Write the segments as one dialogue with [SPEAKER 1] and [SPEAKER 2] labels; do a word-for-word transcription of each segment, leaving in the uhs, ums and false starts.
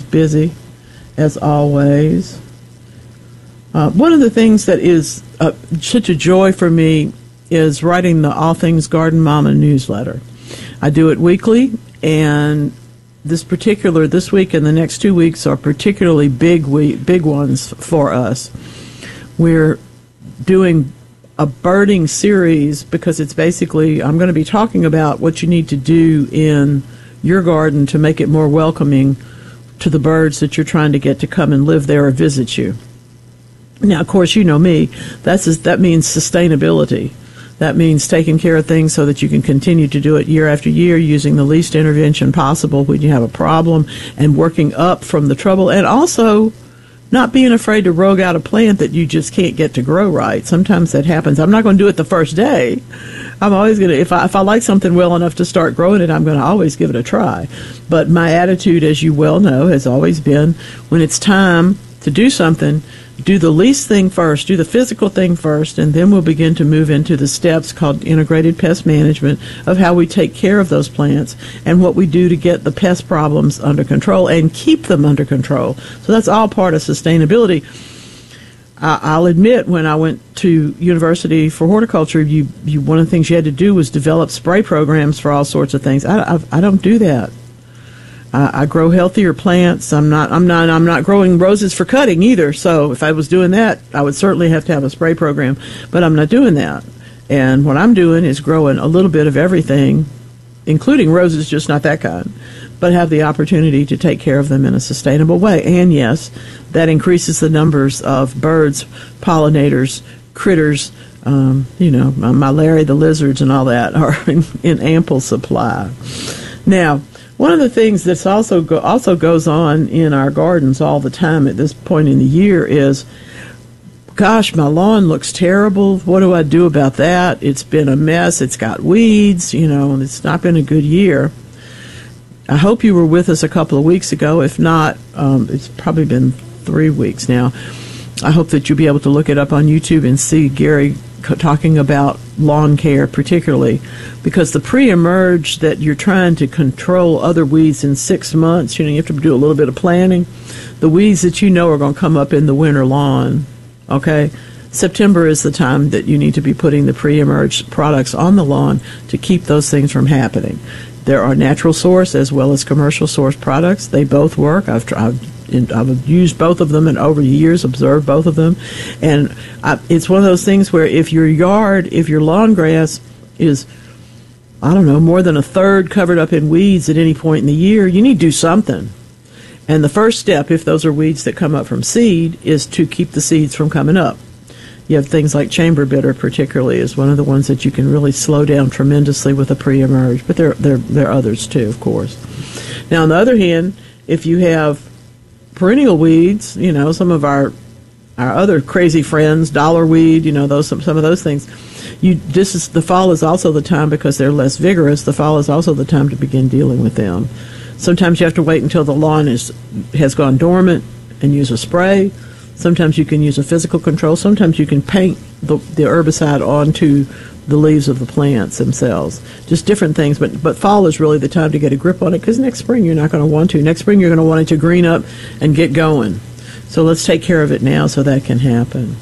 [SPEAKER 1] busy, as always. Uh, one of the things that is uh, such a joy for me is writing the All Things Garden Mama newsletter. I do it weekly, and this particular, this week and the next two weeks are particularly big week, big ones for us. We're doing a birding series because it's basically, I'm going to be talking about what you need to do in your garden to make it more welcoming to the birds that you're trying to get to come and live there or visit you. Now, of course, you know me, that's that means sustainability. That means taking care of things so that you can continue to do it year after year, using the least intervention possible when you have a problem, and working up from the trouble, and also not being afraid to rogue out a plant that you just can't get to grow right. Sometimes that happens. I'm not going to do it the first day. I'm always going to, if I, if I like something well enough to start growing it, I'm going to always give it a try. But my attitude, as you well know, has always been, when it's time to do something, do the least thing first, do the physical thing first, and then we'll begin to move into the steps called integrated pest management of how we take care of those plants and what we do to get the pest problems under control and keep them under control. So that's all part of sustainability. I'll admit, when I went to University for Horticulture, you, you one of the things you had to do was develop spray programs for all sorts of things. I, I, I don't do that. I, I grow healthier plants. I'm not. I'm not. I'm not growing roses for cutting either. So if I was doing that, I would certainly have to have a spray program. But I'm not doing that. And what I'm doing is growing a little bit of everything, including roses, just not that kind, but have the opportunity to take care of them in a sustainable way. And yes, that increases the numbers of birds, pollinators, critters. Um, you know, my Larry the lizards and all that are in, in ample supply. Now, one of the things that's also go, also goes on in our gardens all the time at this point in the year is, gosh, my lawn looks terrible. What do I do about that? It's been a mess. It's got weeds, you know, and it's not been a good year. I hope you were with us a couple of weeks ago. If not, um, it's probably been three weeks now. I hope that you'll be able to look it up on YouTube and see Gary talking about lawn care particularly, because the pre-emerge that you're trying to control other weeds in six months, you know, you have to do a little bit of planning. The weeds that you know are going to come up in the winter lawn, okay? September is the time that you need to be putting the pre-emerge products on the lawn to keep those things from happening. There are natural source as well as commercial source products. They both work. I've tried. I've used both of them and over the years observed both of them. And I, it's one of those things where if your yard, if your lawn grass is, I don't know, more than a third covered up in weeds at any point in the year, you need to do something. And the first step, if those are weeds that come up from seed, is to keep the seeds from coming up. You have things like chamber bitter particularly is one of the ones that you can really slow down tremendously with a pre-emerge. But there, there, there are others too, of course. Now, on the other hand, if you have perennial weeds, you know, some of our our other crazy friends, dollar weed, you know, those some, some of those things. You this is the fall is also the time, because they're less vigorous. The fall is also the time to begin dealing with them. Sometimes you have to wait until the lawn is has gone dormant and use a spray. Sometimes you can use a physical control. Sometimes you can paint the, the herbicide onto the leaves of the plants themselves. Just different things, but but fall is really the time to get a grip on it, because next spring you're not going to want to. Next spring you're going to want it to green up and get going. So let's take care of it now so that can happen.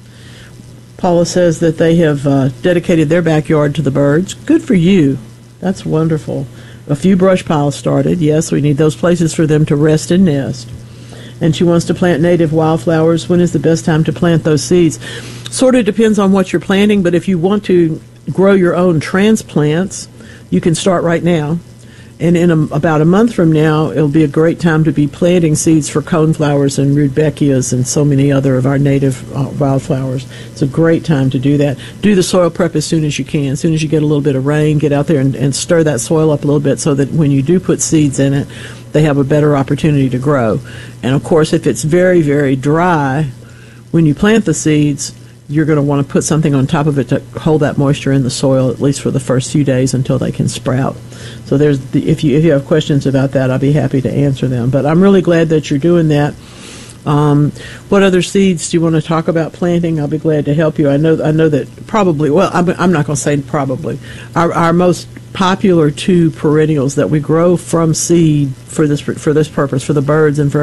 [SPEAKER 1] Paula says that they have uh, dedicated their backyard to the birds. Good for you. That's wonderful. A few brush piles started. Yes, we need those places for them to rest and nest. And she wants to plant native wildflowers. When is the best time to plant those seeds? Sort of depends on what you're planting, but if you want to grow your own transplants, you can start right now. And in a, about a month from now, it'll be a great time to be planting seeds for coneflowers and rudbeckias and so many other of our native uh, wildflowers. It's a great time to do that. Do the soil prep as soon as you can. As soon as you get a little bit of rain, get out there and, and stir that soil up a little bit so that when you do put seeds in it, they have a better opportunity to grow. And, of course, if it's very, very dry, when you plant the seeds, you're going to want to put something on top of it to hold that moisture in the soil, at least for the first few days until they can sprout. So there's the, if you if you have questions about that, I'll be happy to answer them. But I'm really glad that you're doing that. Um, what other seeds do you want to talk about planting? I'll be glad to help you. I know I know that probably, well, I'm, I'm not going to say probably. Our, our most popular two perennials that we grow from seed for this for this purpose, for the birds and for